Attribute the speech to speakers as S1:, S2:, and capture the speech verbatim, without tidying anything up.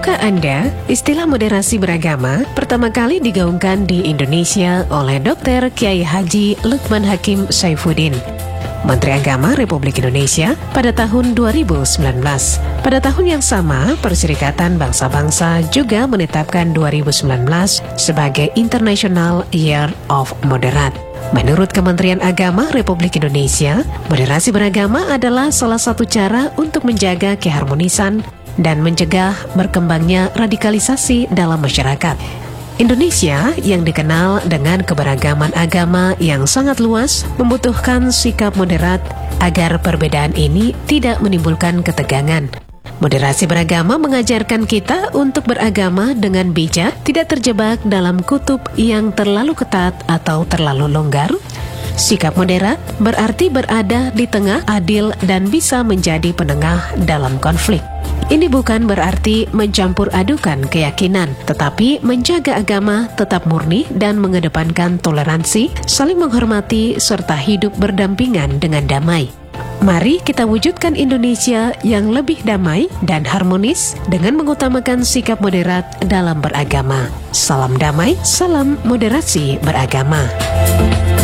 S1: Tahukah Anda, istilah moderasi beragama pertama kali digaungkan di Indonesia oleh Doktor Kiai Haji Lukman Hakim Saifuddin, Menteri Agama Republik Indonesia pada tahun dua ribu sembilan belas. Pada tahun yang sama, Perserikatan Bangsa-Bangsa juga menetapkan dua ribu sembilan belas sebagai International Year of Moderate. Menurut Kementerian Agama Republik Indonesia, moderasi beragama adalah salah satu cara untuk menjaga keharmonisan dan mencegah berkembangnya radikalisasi dalam masyarakat. Indonesia yang dikenal dengan keberagaman agama yang sangat luas membutuhkan sikap moderat agar perbedaan ini tidak menimbulkan ketegangan. Moderasi beragama mengajarkan kita untuk beragama dengan bijak, tidak terjebak dalam kutub yang terlalu ketat atau terlalu longgar. Sikap moderat berarti berada di tengah, adil, dan bisa menjadi penengah dalam konflik. Ini bukan berarti mencampur adukan keyakinan, tetapi menjaga agama tetap murni dan mengedepankan toleransi, saling menghormati, serta hidup berdampingan dengan damai. Mari kita wujudkan Indonesia yang lebih damai dan harmonis dengan mengutamakan sikap moderat dalam beragama. Salam damai, salam moderasi beragama.